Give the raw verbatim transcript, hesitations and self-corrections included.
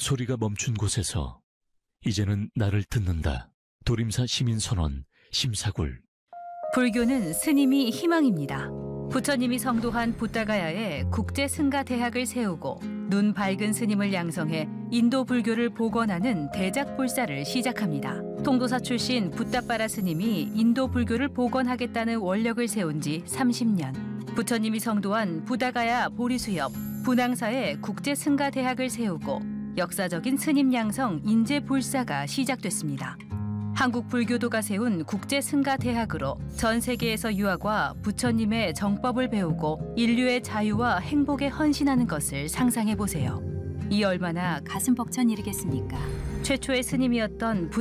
소리가 멈춘 곳에서 이제는 나를 듣는다. 도림사 시민선원 심사굴. 불교는 스님이 희망입니다. 부처님이 성도한 부다가야에 국제승가대학을 세우고 눈 밝은 스님을 양성해 인도 불교를 복원하는 대작불사를 시작합니다. 통도사 출신 붓다빠라 스님이 인도 불교를 복원하겠다는 원력을 세운 지 삼십 년. 부처님이 성도한 부다가야 보리수 옆 분황사에 국제승가대학을 세우고 역사적인 스님 양성 인재불사가 시작됐습니다. 한국 불교도가 세운 국제승가대학으로 전 세계에서 유학과 부처님의 정법을 배우고 인류의 자유와 행복에 헌신하는 것을 상상해 보세요. 이 얼마나 가슴 벅찬 일이겠습니까? 최초의 스님이었던